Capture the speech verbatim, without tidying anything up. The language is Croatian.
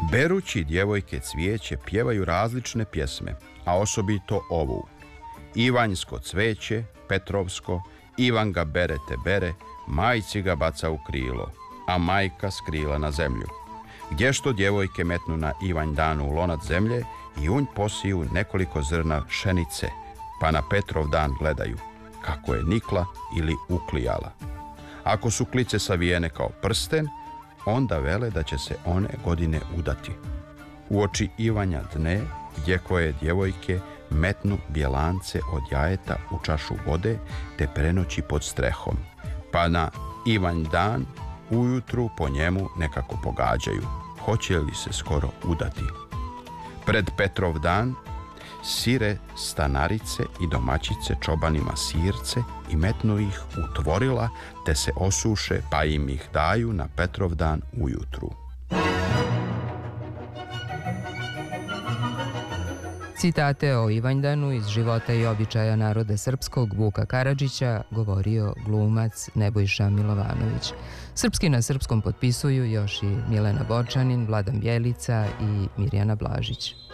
Berući djevojke cvijeće pjevaju različne pjesme, a osobito ovu: Ivanjsko cveće, Petrovsko, Ivan ga bere te bere, majci ga baca u krilo, a majka skrila na zemlju. Gdje što djevojke metnu na Ivanj dan u lonac zemlje i unj posiju nekoliko zrna pšenice, pa na Petrov dan gledaju kako je nikla ili uklijala. Ako su klice savijene kao prsten, onda vele da će se one godine udati. Uoči Ivanja dne, gdje koje djevojke metnu bjelance od jajeta u čašu vode te prenoći pod strehom, pa na Ivanj dan ujutru po njemu nekako pogađaju hoće li se skoro udati. Pred Petrov dan sire stanarice i domaćice čobanima sirce i metnu ih u tvorila te se osuše pa im ih daju na Petrov dan ujutru. Citate o Ivanjdanu iz života i običaja naroda srpskog Vuka Karadžića govorio glumac Nebojša Milovanović. Srpski na srpskom potpisuju još i Milena Borčanin, Vladan Bjelica i Mirjana Blažić.